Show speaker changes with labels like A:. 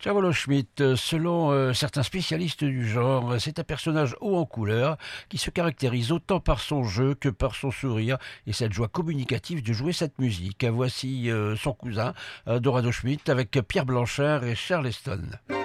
A: Ciao Schmidt, selon certains spécialistes du genre, c'est un personnage haut en couleur qui se caractérise autant par son jeu que par son sourire et cette joie communicative de jouer cette musique. Voici son cousin, Dorado Schmidt, avec Pierre Blanchard et Charleston.